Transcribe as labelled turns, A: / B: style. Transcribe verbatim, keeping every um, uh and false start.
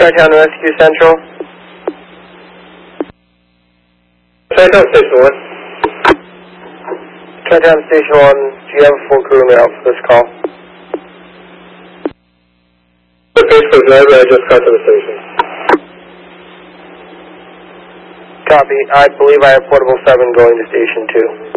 A: Tri-Town Rescue Central. Tri-Town Station one. Tri-Town Station one, do you have a full crew now for this call? The Facebook driver, I just got to the station. Copy. I believe I have Portable seven going to Station two.